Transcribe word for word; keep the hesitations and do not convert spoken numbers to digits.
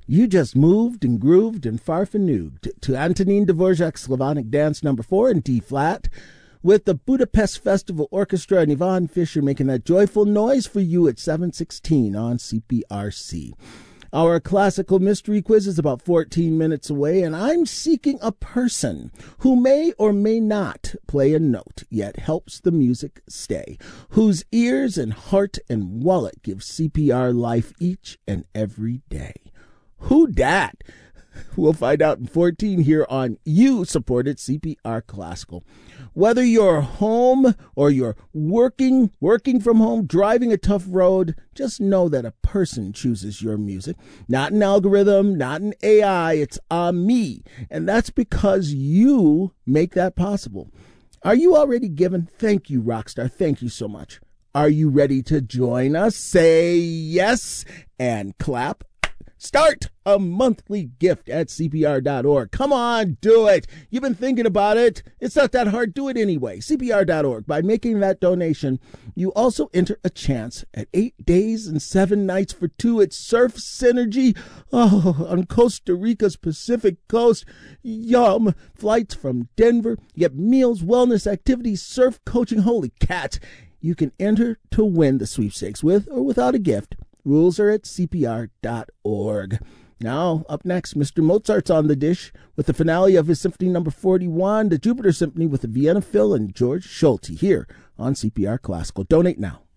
You just moved and grooved and farfanuged to Antonin Dvorak's Slavonic Dance Number Four in D flat, with the Budapest Festival Orchestra and Yvonne Fisher making that joyful noise for you at seven sixteen on C P R C. Our classical mystery quiz is about fourteen minutes away, and I'm seeking a person who may or may not play a note, yet helps the music stay, whose ears and heart and wallet give C P R life each and every day. Who dat? We'll find out in fourteen here on You-supported C P R Classical. Whether you're home or you're working, working from home, driving a tough road, just know that a person chooses your music. Not an algorithm, not an A I, it's a me. And that's because you make that possible. Are you already given? Thank you, Rockstar. Thank you so much. Are you ready to join us? Say yes and clap. Start a monthly gift at C P R dot org. Come on, do it. You've been thinking about it. It's not that hard. Do it anyway. C P R dot org. By making that donation, you also enter a chance at eight days and seven nights for two at Surf Synergy oh, on Costa Rica's Pacific Coast. Yum. Flights from Denver. You get meals, wellness, activities, surf coaching. Holy cats. You can enter to win the sweepstakes with or without a gift. Rules are at C P R dot org. Now, up next, Mister Mozart's on the dish with the finale of his Symphony Number forty-one, the Jupiter Symphony with the Vienna Phil and George Schulte here on C P R Classical. Donate now.